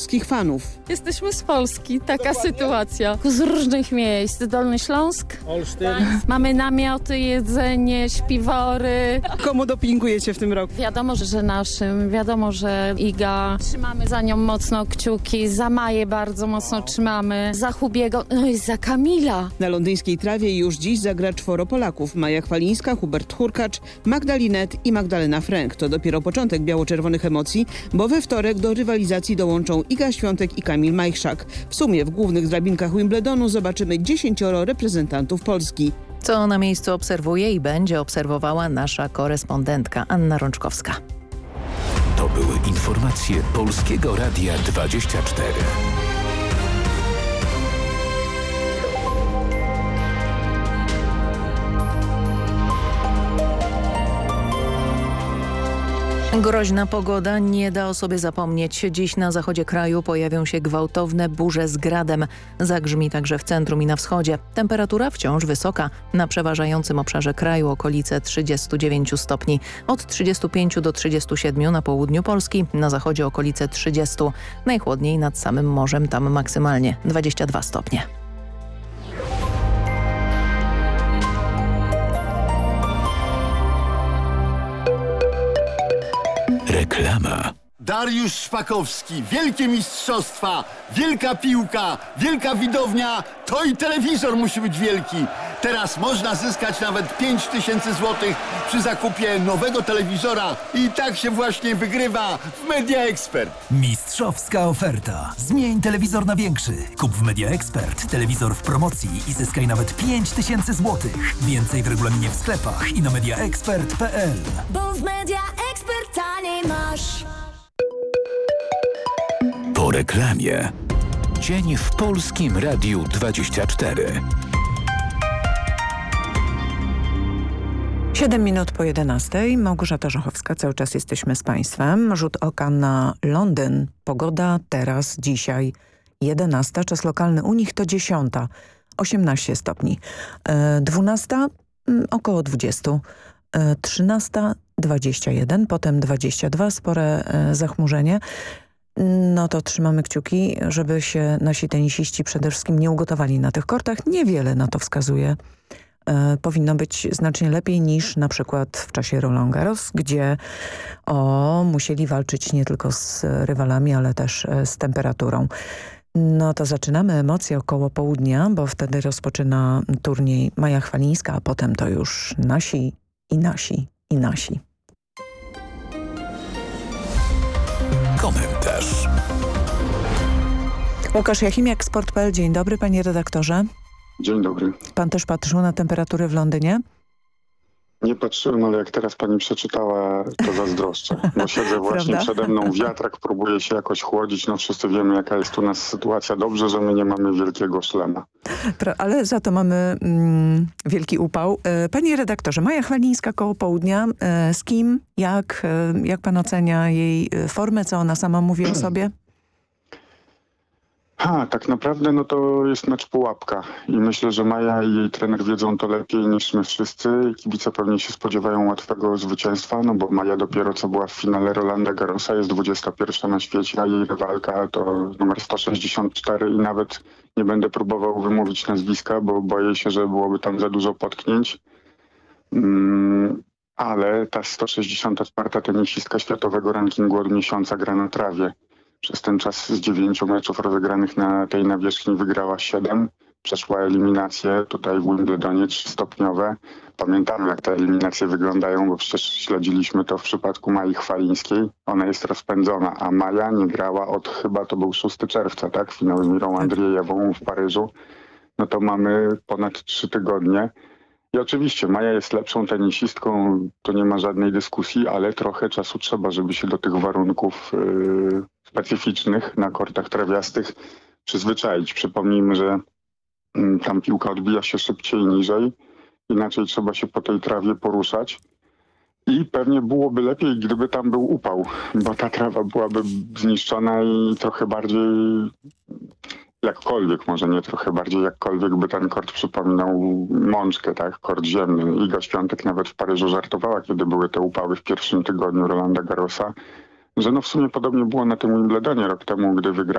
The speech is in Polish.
polskich fanów. Jesteśmy z Polski, taka sytuacja. Z różnych miejsc. Dolny Śląsk, Olsztyn. mamy namioty, jedzenie, śpiwory. Komu dopingujecie w tym roku? Wiadomo, że naszym, wiadomo, że Iga. Trzymamy za nią mocno kciuki, za Maję bardzo mocno trzymamy, za Hubiego, no i za Kamila. Na londyńskiej trawie już dziś zagra 4 Polaków. Maja Chwalińska, Hubert Hurkacz, Magda Linette i Magdalena Fręk. To dopiero początek biało-czerwonych emocji, bo we wtorek do rywalizacji dołączą Iga Świątek i Kamil Majchrzak. W sumie w głównych drabinkach Wimbledonu zobaczymy 10 reprezentantów Polski. Co na miejscu obserwuje i będzie obserwowała nasza korespondentka Anna Rączkowska. To były informacje Polskiego Radia 24. Groźna pogoda nie da o sobie zapomnieć. Dziś na zachodzie kraju pojawią się gwałtowne burze z gradem. Zagrzmi także w centrum i na wschodzie. Temperatura wciąż wysoka. Na przeważającym obszarze kraju okolice 39 stopni. Od 35 do 37 na południu Polski. Na zachodzie okolice 30. Najchłodniej nad samym morzem, tam maksymalnie 22 stopnie. Reklama. Dariusz Szpakowski, wielkie mistrzostwa, wielka piłka, wielka widownia, to i telewizor musi być wielki. Teraz można zyskać nawet 5000 zł przy zakupie nowego telewizora i tak się właśnie wygrywa w Media Expert. Mistrzowska oferta. Zmień telewizor na większy. Kup w Media Expert telewizor w promocji i zyskaj nawet 5000 zł. Więcej w regulaminie w sklepach i na mediaexpert.pl. Bo w Media Expert taniej masz. Po reklamie. Dzień w Polskim Radiu 24. 7 minut po 11. Małgorzata Żochowska. Cały czas jesteśmy z Państwem. Rzut oka na Londyn. Pogoda teraz, dzisiaj 11. Czas lokalny u nich to 10. 18 stopni. 12 około 20. 13 21. Potem 22. Spore zachmurzenie. No to trzymamy kciuki, żeby się nasi tenisiści przede wszystkim nie ugotowali na tych kortach. Niewiele na to wskazuje. Powinno być znacznie lepiej niż na przykład w czasie Roland Garros, gdzie musieli walczyć nie tylko z rywalami, ale też z temperaturą. No to zaczynamy emocje około południa, bo wtedy rozpoczyna turniej Maja Chwalińska, a potem to już nasi i nasi i nasi. Komentarz. Łukasz Jachimiak, Sport.pl. Dzień dobry, panie redaktorze. Dzień dobry. Pan też patrzył na temperatury w Londynie? Nie patrzyłem, ale jak teraz pani przeczytała, to zazdroszczę. Bo siedzę właśnie przede mną, wiatrak próbuje się jakoś chłodzić. No wszyscy wiemy, jaka jest u nas sytuacja. Dobrze, że my nie mamy wielkiego szlema. Ale za to mamy wielki upał. Panie redaktorze, Maja Chwalińska koło południa. Z kim? Jak pan ocenia jej formę? Co ona sama mówi o sobie? Tak naprawdę no to jest mecz pułapka i myślę, że Maja i jej trener wiedzą to lepiej niż my wszyscy. Kibice pewnie się spodziewają łatwego zwycięstwa, no bo Maja dopiero co była w finale Rolanda Garrosa, jest 21 na świecie, a jej rywalka to numer 164 i nawet nie będę próbował wymówić nazwiska, bo boję się, że byłoby tam za dużo potknięć. Ale ta 164 tenisistka światowego rankingu od miesiąca gra na trawie. Przez ten czas z 9 meczów rozegranych na tej nawierzchni wygrała 7. Przeszła eliminacje tutaj w Wimbledonie 3-stopniowe. Pamiętamy, jak te eliminacje wyglądają, bo przecież śledziliśmy to w przypadku Mai Chwalińskiej. Ona jest rozpędzona, a Maja nie grała od chyba to był 6 czerwca, tak? Finał z Mirą Andrzejewą w Paryżu. No to mamy ponad 3 tygodnie. I oczywiście Maja jest lepszą tenisistką, to nie ma żadnej dyskusji, ale trochę czasu trzeba, żeby się do tych warunków specyficznych na kortach trawiastych przyzwyczaić. Przypomnijmy, że tam piłka odbija się szybciej, niżej. Inaczej trzeba się po tej trawie poruszać. I pewnie byłoby lepiej, gdyby tam był upał, bo ta trawa byłaby zniszczona i trochę bardziej, jakkolwiek, może nie trochę bardziej, jakkolwiek by ten kort przypominał mączkę, tak, kort ziemny. Iga Świątek nawet w Paryżu żartowała, kiedy były te upały w pierwszym tygodniu Rolanda Garrosa, że no w sumie podobnie było na tym Wimbledonie rok temu, gdy wygrała